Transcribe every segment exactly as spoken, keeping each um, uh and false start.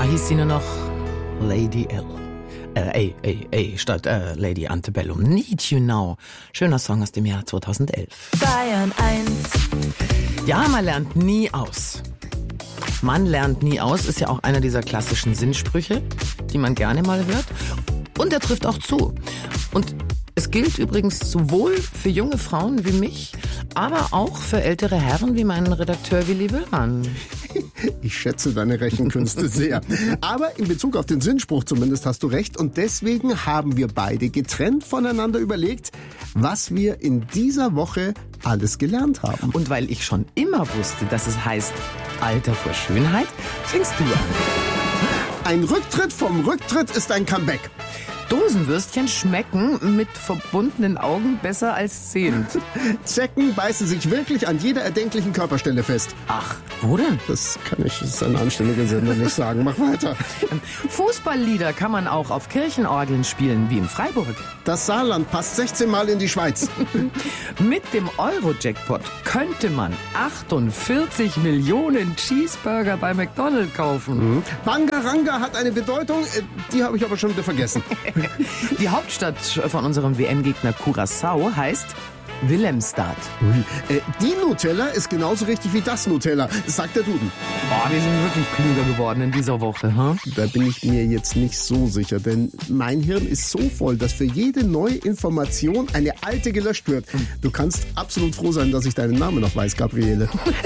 Da hieß sie nur noch Lady L. Äh, A, A, A, statt äh, Lady Antebellum. Need You Now. Schöner Song aus dem Jahr zweitausendelf. Bayern eins. Ja, man lernt nie aus. Man lernt nie aus ist ja auch einer dieser klassischen Sinnsprüche, die man gerne mal hört. Und er trifft auch zu. Und es gilt übrigens sowohl für junge Frauen wie mich, aber auch für ältere Herren wie meinen Redakteur Willi Willmann. Ich schätze deine Rechenkünste sehr. Aber in Bezug auf den Sinnspruch zumindest hast du recht. Und deswegen haben wir beide getrennt voneinander überlegt, was wir in dieser Woche alles gelernt haben. Und weil ich schon immer wusste, dass es heißt Alter vor Schönheit, fängst du an. Ein Rücktritt vom Rücktritt ist ein Comeback. Dosenwürstchen schmecken mit verbundenen Augen besser als sehend. Zecken beißen sich wirklich an jeder erdenklichen Körperstelle fest. Ach, wo denn? Das kann ich, das ist ein anständiger Sender nicht sagen. Mach weiter. Fußballlieder kann man auch auf Kirchenorgeln spielen, wie in Freiburg. Das Saarland passt sechzehn Mal in die Schweiz. Mit dem Euro-Jackpot könnte man achtundvierzig Millionen Cheeseburger bei McDonald's kaufen. Mhm. Bangaranga hat eine Bedeutung, die habe ich aber schon wieder vergessen. Die Hauptstadt von unserem W M-Gegner Curaçao heißt Willemstad. Äh, die Nutella ist genauso richtig wie das Nutella, sagt der Duden. Boah, wir sind wirklich klüger geworden in dieser Woche. Huh? Da bin ich mir jetzt nicht so sicher, denn mein Hirn ist so voll, dass für jede neue Information eine alte gelöscht wird. Du kannst absolut froh sein, dass ich deinen Namen noch weiß, Gabriele.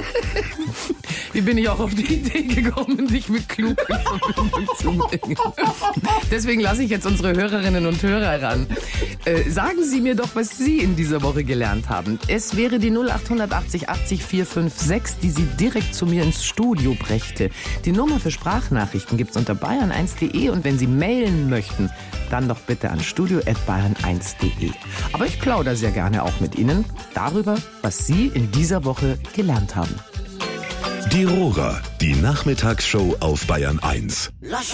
Wie bin ich auch auf die Idee gekommen, dich mit klug in Verbindung zu bringen? Deswegen lasse ich jetzt unsere Hörerinnen und Hörer ran. Äh, sagen Sie mir doch, was Sie in dieser Woche gelernt haben. Es wäre die null acht achtzig achtzig vier fünf sechs, die Sie direkt zu mir ins Studio brächte. Die Nummer für Sprachnachrichten gibt's unter bayern eins punkt de und wenn Sie mailen möchten, dann doch bitte an studio at bayern eins punkt de. Aber ich plaudere sehr gerne auch mit Ihnen darüber, was Sie in dieser Woche gelernt haben. Die Rohrer, die Nachmittagsshow auf Bayern eins. Lass